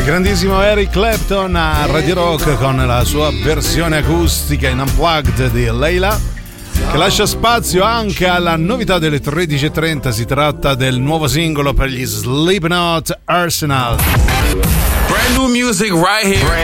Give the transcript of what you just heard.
grandissimo Eric Clapton a Radio Rock con la sua versione acustica in Unplugged di Layla, che lascia spazio anche alla novità delle 13.30. Si tratta del nuovo singolo per gli Slipknot, Arsenal. Brand new music right here.